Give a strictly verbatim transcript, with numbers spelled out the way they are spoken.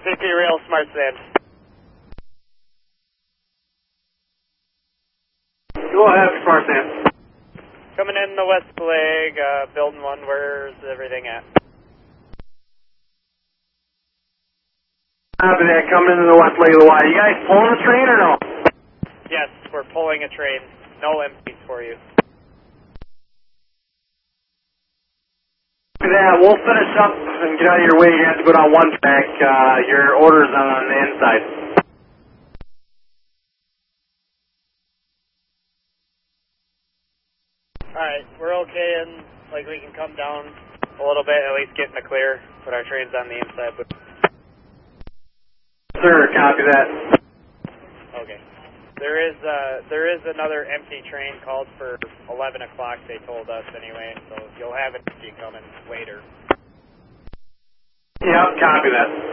C P Rail Smart Sand. Go ahead, Smart Sand. Coming in the west leg, uh, building one, where's everything at? Copy that, coming into the west leg of the Y. You guys pulling the train or no? Yes, we're pulling a train. No empties for you. Copy that, we'll finish up and get out of your way. You have to go down one track. Uh, your order's on the inside. Alright, we're okay and like we can come down a little bit, at least get in the clear, put our trains on the inside. But Sir, copy that. okay. There is uh there is another empty train called for eleven o'clock, they told us anyway, so you'll have it coming later. Yeah, copy that.